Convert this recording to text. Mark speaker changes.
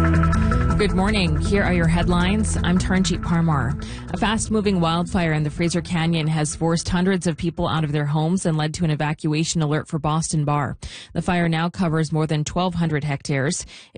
Speaker 1: Good morning. Here are your headlines. I'm Taranjeet Parmar. A fast-moving wildfire in the Fraser Canyon has forced hundreds of people out of their homes and led to an evacuation alert for Boston Bar. The fire now covers more than 1,200 hectares.